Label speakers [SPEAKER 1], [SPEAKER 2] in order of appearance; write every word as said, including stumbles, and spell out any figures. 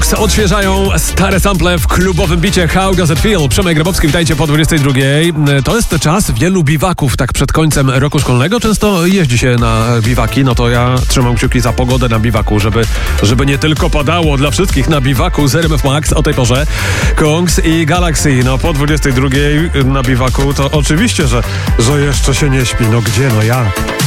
[SPEAKER 1] Kongs odświeżają stare sample w klubowym bicie How Does It Feel? Przemek Grabowski, witajcie po dwudziestej drugiej. To jest czas wielu biwaków, tak przed końcem roku szkolnego. Często jeździ się na biwaki, no to ja trzymam kciuki za pogodę na biwaku, żeby, żeby nie tylko padało dla wszystkich na biwaku z R M F Max o tej porze. Kongs i Galaxy, no po dwudziestej drugiej na biwaku to oczywiście, że, że jeszcze się nie śpi. No gdzie, no jak?